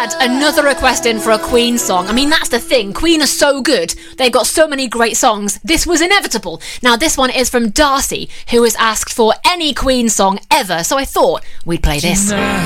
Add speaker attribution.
Speaker 1: had another request in for a Queen song. I mean, that's the thing. Queen are so good. They've got so many great songs. This was inevitable. Now, this one is from Darcy, who has asked for any Queen song ever. So I thought we'd play this.